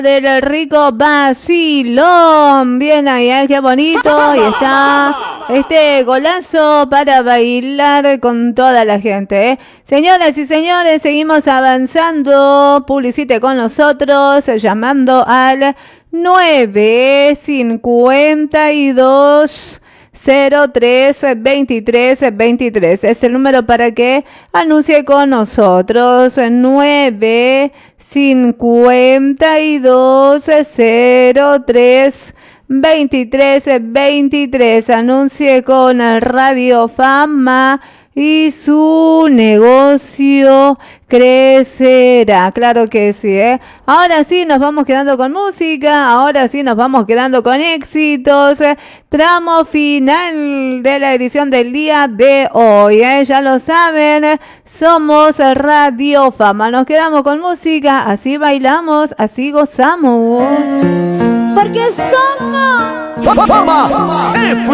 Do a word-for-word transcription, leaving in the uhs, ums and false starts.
del rico vacilón. Bien ahí, ¿eh? Qué bonito. Y está este golazo para bailar con toda la gente, ¿eh? Señoras y señores, seguimos avanzando. Publicite con nosotros llamando al nueve cincuenta y dos cero tres veintitrés veintitrés. Es el número para que anuncie con nosotros. nueve cincuenta y dos cero tres veintitrés veintitrés. Anuncie con Radio Fama y su negocio crecerá. Claro que sí, ¿eh? Ahora sí nos vamos quedando con música, ahora sí nos vamos quedando con éxitos. Eh, tramo final de la edición del día de hoy, ¿eh? Ya lo saben, eh, somos Radio Fama. Nos quedamos con música, así bailamos, así gozamos. Porque somos Fama.